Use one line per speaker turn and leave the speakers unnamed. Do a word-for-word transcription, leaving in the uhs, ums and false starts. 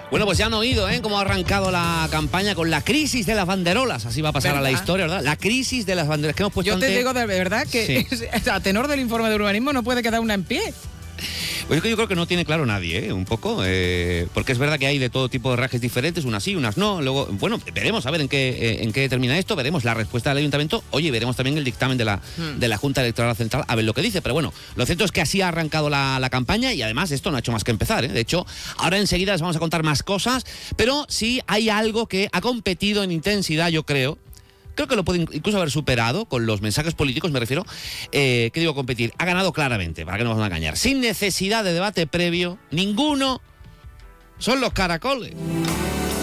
Bueno, pues ya han oído, ¿eh?, cómo ha arrancado la campaña con la crisis de las banderolas. Así va a pasar ¿verdad? a la historia, ¿verdad? La crisis de las banderolas. Que hemos puesto
Yo te
ante...
digo de verdad que sí. A tenor del informe de urbanismo no puede quedar una en pie.
Pues es que yo creo que no tiene claro nadie, ¿eh? Un poco, eh, porque es verdad que hay de todo tipo de rajes diferentes, unas sí, unas no. Luego, bueno, veremos a ver en qué eh, en qué termina esto, veremos la respuesta del Ayuntamiento. Oye, veremos también el dictamen de la, hmm. de la Junta Electoral Central, a ver lo que dice. Pero bueno, lo cierto es que así ha arrancado la, la campaña y además esto no ha hecho más que empezar, ¿eh? De hecho, ahora enseguida les vamos a contar más cosas, pero sí hay algo que ha competido en intensidad, yo creo. Creo que lo puede incluso haber superado con los mensajes políticos, me refiero. Eh, ¿Qué digo competir? Ha ganado claramente, para que no nos van a engañar. Sin necesidad de debate previo, ninguno. Son los caracoles.